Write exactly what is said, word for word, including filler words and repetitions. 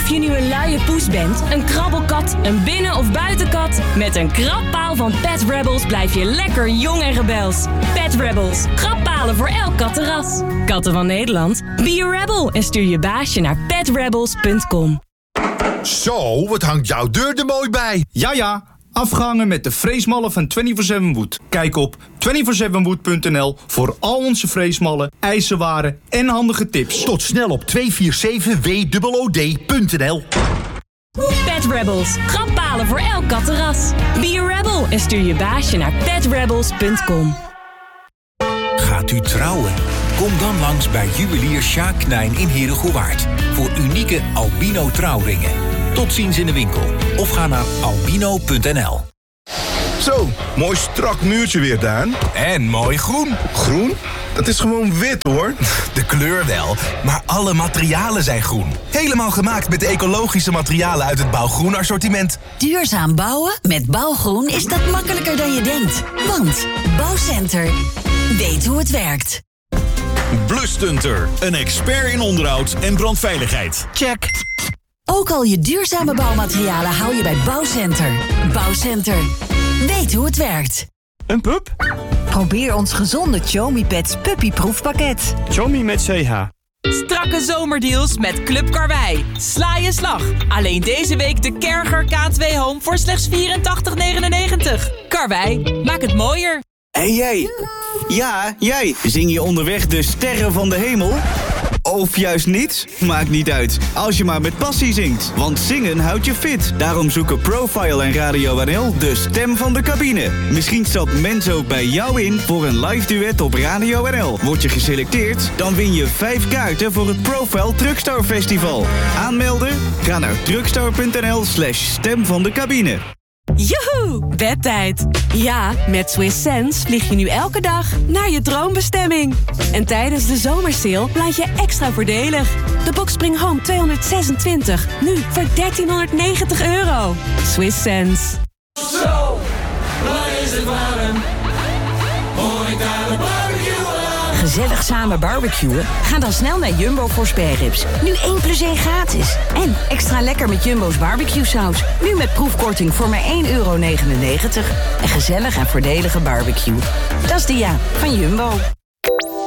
Of je nu een luie poes bent, een krabbelkat, een binnen- of buitenkat, met een krabpaal van Pet Rebels blijf je lekker jong en rebels. Pet Rebels, krabbpalen voor elk kattenras. Katten van Nederland, be a rebel en stuur je baasje naar pet rebels punt com. Zo, wat hangt jouw deur er mooi bij. Ja, ja. Afgehangen met de freesmallen van vierentwintig zeven Wood. Kijk op vierentwintig zeven wood punt n l voor al onze freesmallen, ijzerwaren en handige tips. Tot snel op tweehonderdzevenenveertig w o o d punt n l. Pet Rebels, krabbpalen voor elk kattenras. Be a rebel en stuur je baasje naar pet rebels punt com. Gaat u trouwen? Kom dan langs bij juwelier Sjaak Knijn in Heerhugowaard voor unieke albino trouwringen. Tot ziens in de winkel of ga naar albino punt n l. Zo, mooi strak muurtje weer, Daan. En mooi groen. Groen? Dat is gewoon wit, hoor. De kleur wel, maar alle materialen zijn groen. Helemaal gemaakt met de ecologische materialen uit het Bouwgroen assortiment. Duurzaam bouwen met Bouwgroen is dat makkelijker dan je denkt. Want Bouwcenter weet hoe het werkt. Blusstunter, een expert in onderhoud en brandveiligheid. Check. Ook al je duurzame bouwmaterialen hou je bij Bouwcenter. Bouwcenter. Weet hoe het werkt. Een pup? Probeer ons gezonde Chomi Pets puppyproefpakket. Chomi met C H. Strakke zomerdeals met Club Karwei. Sla je slag. Alleen deze week de Kerger K twee Home voor slechts vierentachtig negenennegentig. Karwei, maak het mooier. Hé hey, jij. Ja, jij. Zing je onderweg de sterren van de hemel? Of juist niet? Maakt niet uit. Als je maar met passie zingt. Want zingen houdt je fit. Daarom zoeken Profile en Radio N L de stem van de cabine. Misschien stapt Menzo bij jou in voor een live duet op Radio N L. Word je geselecteerd? Dan win je vijf kaarten voor het Profile Truckstar Festival. Aanmelden? Ga naar truckstar punt n l slash stem van de cabine. Joehoe, bedtijd. Ja, met Swiss Sense vlieg je nu elke dag naar je droombestemming. En tijdens de zomersale laat je extra voordelig. De Box Spring Home tweehonderdzesentwintig, nu voor dertienhonderdnegentig euro. Swiss Sense. Zo, waar is het warm? Hoor ik daar de barbecue alarm? Gezellig samen barbecuen? Ga dan snel naar Jumbo voor spareribs. Nu één plus één gratis. En extra lekker met Jumbo's barbecue saus. Nu met proefkorting voor maar één euro negenennegentig. En gezellig en voordelige barbecue. Dat is de ja van Jumbo.